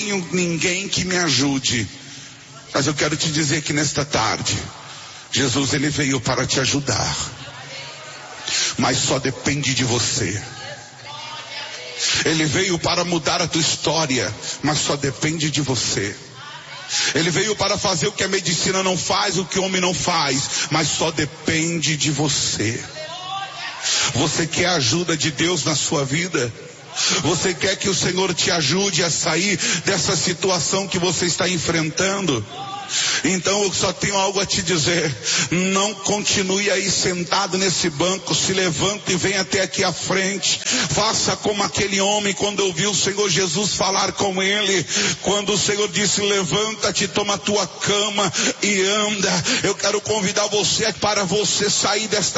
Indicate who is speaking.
Speaker 1: tenho ninguém que me ajude. Mas eu quero te dizer que nesta tarde, Jesus, ele veio para te ajudar. Mas só depende de você. Ele veio para mudar a tua história, mas só depende de você. Ele veio para fazer o que a medicina não faz, o que o homem não faz, mas só depende de você. Você quer a ajuda de Deus na sua vida? Você quer que o Senhor te ajude a sair dessa situação que você está enfrentando? Então eu só tenho algo a te dizer. Não continue aí sentado nesse banco. Se levante e venha até aqui à frente. Faça como aquele homem quando ouviu o Senhor Jesus falar com ele. Quando o Senhor disse: levanta-te, toma a tua cama e anda. Eu quero convidar você para você sair desta